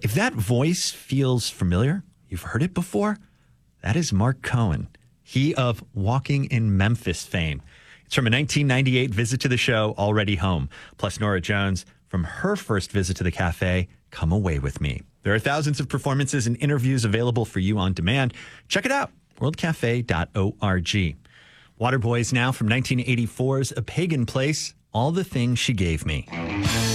If that voice feels familiar, you've heard it before, that is Mark Cohen, he of Walking in Memphis fame. It's from a 1998 visit to the show, Already Home, plus Norah Jones from her first visit to the cafe, Come Away With Me. There are thousands of performances and interviews available for you on demand. Check it out, worldcafe.org. Waterboys now from 1984's A Pagan Place, All the Things She Gave Me.